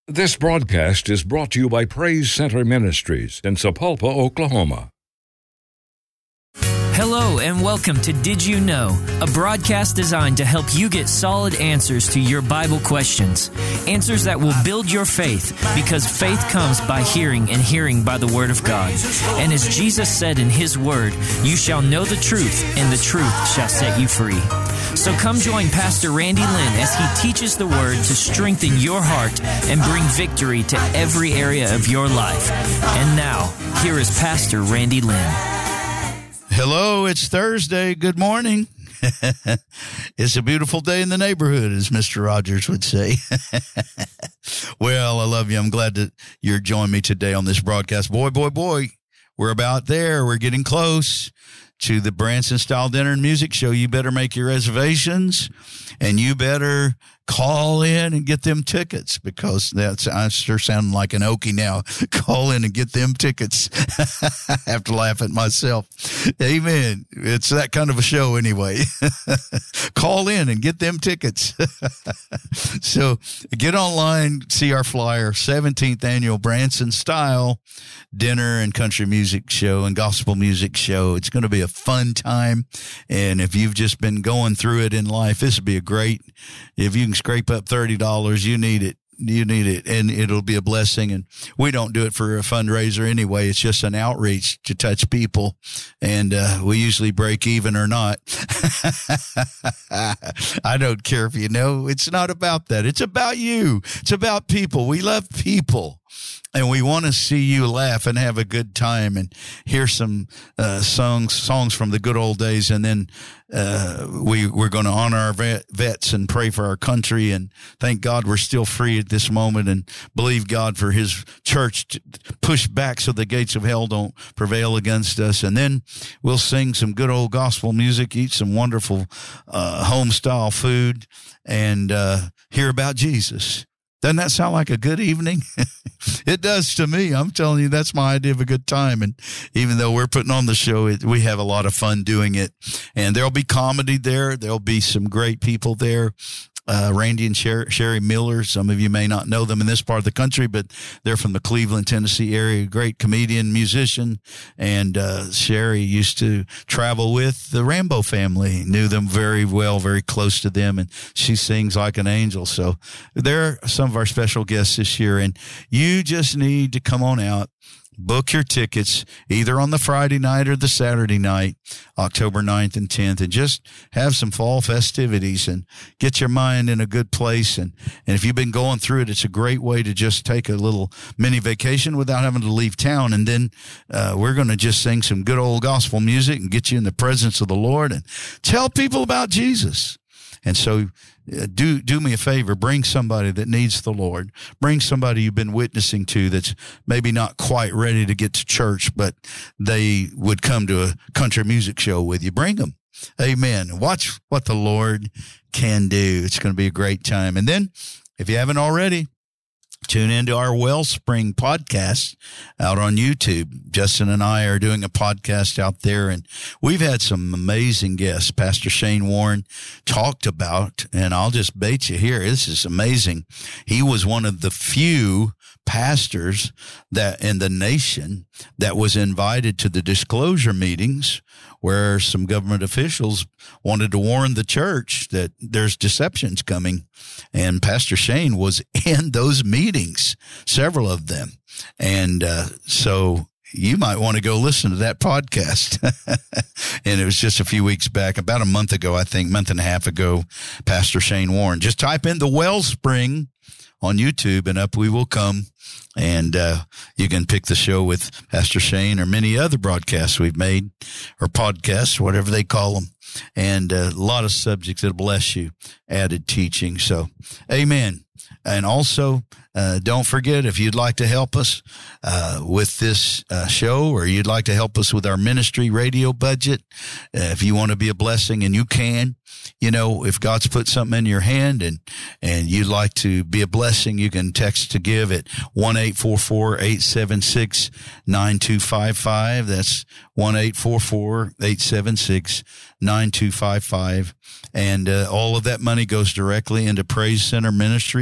This broadcast is brought to you by Praise Center Ministries in Sapulpa, Oklahoma. Hello and welcome to Did You Know, a broadcast designed to help you get solid answers to your Bible questions. Answers that will build your faith, because faith comes by hearing and hearing by the Word of God. And as Jesus said in His Word, you shall know the truth, and the truth shall set you free. So come join Pastor Randy Lynn as he teaches the Word to strengthen your heart and bring victory to every area of your life. And now, here is Pastor Randy Lynn. Hello, it's Thursday. Good morning. It's a beautiful day in the neighborhood, as Mr. Rogers would say. Well, I love you. I'm glad that you're joining me today on this broadcast. Boy, we're about there. We're getting close to the Branson Style Dinner and Music Show. You better make your reservations, and you better call in and get them tickets, because I sure sound like an Okie now. Call in and get them tickets. I have to laugh at myself. Amen. It's that kind of a show anyway. Call in and get them tickets. So get online, see our flyer, 17th Annual Branson Style Dinner and Country Music Show and Gospel Music Show. It's going to be a fun time. And if you've just been going through it in life, this would be a great, if you can scrape up $30, you need it. You need it, and it'll be a blessing. And we don't do it for a fundraiser anyway. It's just an outreach to touch people, and we usually break even or not. I don't care if you know. It's not about that. It's about you. It's about people. We love people. And we want to see you laugh and have a good time and hear some songs from the good old days. And then we're going to honor our vets and pray for our country. And thank God we're still free at this moment, and believe God for His church to push back so the gates of hell don't prevail against us. And then we'll sing some good old gospel music, eat some wonderful home-style food, and hear about Jesus. Doesn't that sound like a good evening? It does to me. I'm telling you, that's my idea of a good time. And even though we're putting on the show, we have a lot of fun doing it. And there'll be comedy there. There'll be some great people there. Randy and Sherry Miller. Some of you may not know them in this part of the country, but they're from the Cleveland, Tennessee area. Great comedian, musician. And Sherry used to travel with the Rambo family, knew them very well, very close to them, and she sings like an angel. So they're some of our special guests this year, and you just need to come on out. Book your tickets either on the Friday night or the Saturday night, October 9th and 10th, and just have some fall festivities and get your mind in a good place. And if you've been going through it, it's a great way to just take a little mini vacation without having to leave town. And then we're going to just sing some good old gospel music and get you in the presence of the Lord and tell people about Jesus. And so do me a favor, bring somebody that needs the Lord. Bring somebody you've been witnessing to that's maybe not quite ready to get to church, but they would come to a country music show with you. Bring them. Amen. Watch what the Lord can do. It's going to be a great time. And then, if you haven't already, tune into our Wellspring podcast out on YouTube. Justin and I are doing a podcast out there, and we've had some amazing guests. Pastor Shane Warren talked about, and I'll just bait you here, this is amazing. He was one of the few pastors that in the nation that was invited to the disclosure meetings where some government officials wanted to warn the church that there's deceptions coming. And Pastor Shane was in those meetings, several of them. And so you might want to go listen to that podcast. And it was just a few weeks back, about a month ago, I think, month and a half ago, Pastor Shane Warren. Just type in the Wellspring on YouTube, and up we will come. And you can pick the show with Pastor Shane or many other broadcasts we've made, or podcasts, whatever they call them. And a lot of subjects that'll bless you, added teaching. So, amen. And also, don't forget, if you'd like to help us with this show, or you'd like to help us with our ministry radio budget, if you want to be a blessing, and you can, you know, if God's put something in your hand and you'd like to be a blessing, you can text to give at 1-844-876-9255. That's 1-844-876-9255. And all of that money goes directly into Praise Center Ministry.